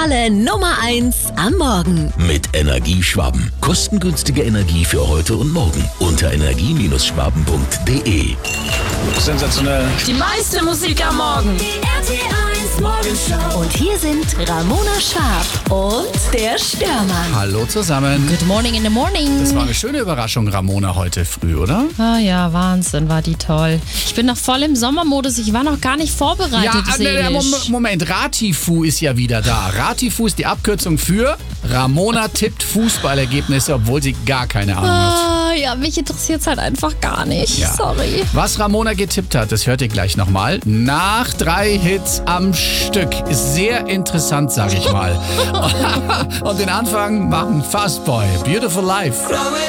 totale Nummer 1 am Morgen. Mit Energieschwaben. Kostengünstige Energie für heute und morgen. Unter energie-schwaben.de. Sensationell. Die meiste Musik am Morgen. Die RTL 1 Morgenshow. Und hier sind Ramona Schwarb und der Störmann. Hallo zusammen. Good morning in the morning. Das war eine schöne Überraschung, Ramona, heute früh, oder? Ah ja, Wahnsinn, war die toll. Ich bin noch voll im Sommermodus. Ich war noch gar nicht vorbereitet. Moment. Ratifu ist ja wieder da. Ratifu ist die Abkürzung für Ramona tippt Fußballergebnisse, obwohl sie gar keine Ahnung hat. Ja, mich interessiert es halt einfach gar nicht. Ja. Sorry. Was Ramona getippt hat, das hört ihr gleich nochmal. Nach 3 Hits am Stück. Sehr interessant, sag ich mal. Und den Anfang machen Fastboy. Beautiful Life.